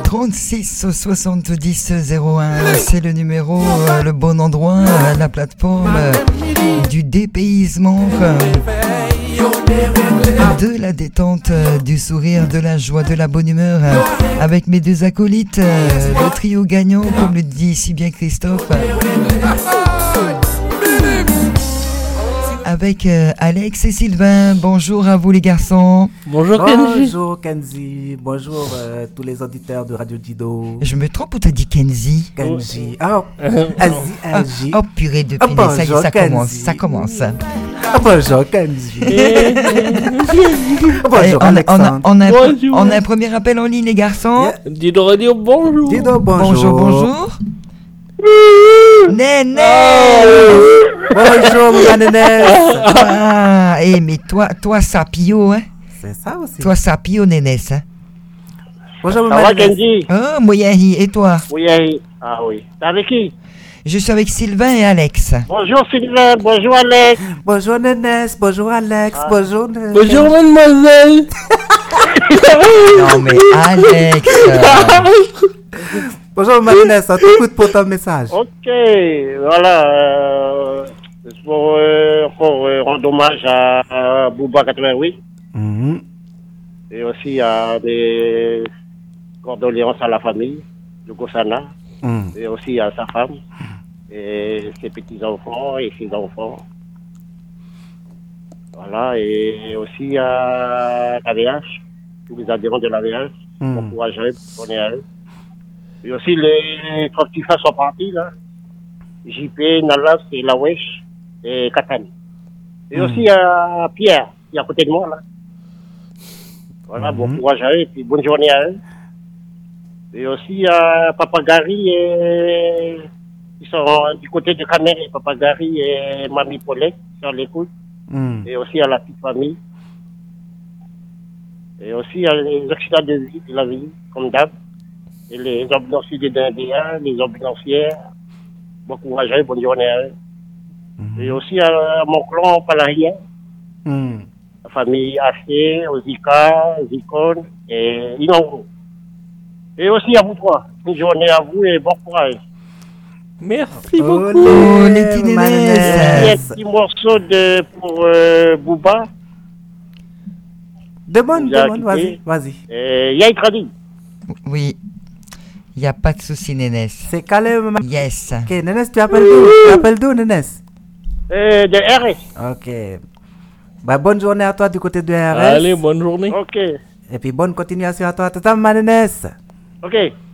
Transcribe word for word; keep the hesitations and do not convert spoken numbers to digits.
trente-six soixante-dix zéro un, c'est le numéro, euh, le bon endroit, euh, la plateforme euh, du dépaysement, euh, de la détente, euh, du sourire, de la joie, de la bonne humeur, euh, avec mes deux acolytes, euh, le trio gagnant, comme le dit si bien Christophe. Avec euh, Alex et Sylvain. Bonjour à vous les garçons. Bonjour Kenzie. Bonjour Kenzie. Bonjour euh, tous les auditeurs de Radio Dido. Je me trompe ou t'as dit Kenzie? Kenzie. Oh, Asie, Asie. Oh purée de punaise, Oh, ça y est, ça Kenzie. commence, ça commence. Oh, bonjour Kenzie. Oh, Allez, bonjour on, a, on, a, Alexandre. on, a un, Bonjour. on a un premier appel en ligne les garçons. Yeah. Dido Radio, bonjour. Dido, bonjour. Bonjour, bonjour. Néné. Bonjour ma nénesse. Ah, eh, mais toi, toi sapio, hein. C'est ça aussi. Toi sapio, nénesse, hein. Bonjour Ça ma va, nénesse. Kenji? Oh, moyahi, et toi? Oui, oui. Ah oui. T'es avec qui? Je suis avec Sylvain et Alex. Bonjour Sylvain, bonjour Alex. Bonjour nénesse. Bonjour Alex. Ah. Bonjour nénesse. Bonjour mademoiselle. Non, mais Alex. euh, Bonjour ma nénesse. On t'écoute pour ton message. Ok, voilà. Euh, c'est pour euh, encore euh, rendre hommage à, à Bouba quatre-vingt-huit Mhm. et aussi à des condoléances à la famille de Gossana Mhm. et aussi à sa femme et ses petits-enfants et ses enfants. Voilà, et aussi à l'A V H, tous les adhérents de l'A V H. Mhm. Bon courage à eux, on est à eux. Et aussi les trois petits frères sont partis là. J P, Nalas et Lawesh et Katani. Et Mhm. aussi à Pierre, qui est à côté de moi là. Voilà, Mhm. bon courage à eux et puis bonne journée à eux. Et aussi à Papa Gary et ils sont du côté de Cameroun, Papa Gary et Mamie Paulette sur l'écoute. Mhm. Et aussi à la petite famille. Et aussi à les accidents de vie de la vie, comme d'hab. Et les ambulanciers des Indiens, les ambulancières. Bon courage à eux, bonne journée à eux. Mhm. Et aussi à mon clan palarien, Mhm. la famille Haché, Ozika, Zikon et Inongo. Et aussi à vous trois. Bonne journée à vous et bon courage. Merci Olé, beaucoup. Oh, les petits ma nénés. Il y a un nénesse. petit morceau de, pour euh, Bouba. Demande, Vous a demande, quitté. vas-y, vas-y. Et Yaï Tradi. Oui. Il n'y a pas de souci, nénesse. C'est calé, ma... Yes. Ok, nénesse, tu appelles d'où? Tu appelles d'où, nénesse? Euh, de R S. Ok. Bah, bonne journée à toi du côté de R S. Allez, bonne journée. Ok. Et puis bonne continuation à toi, tata ma nénesse. Ok.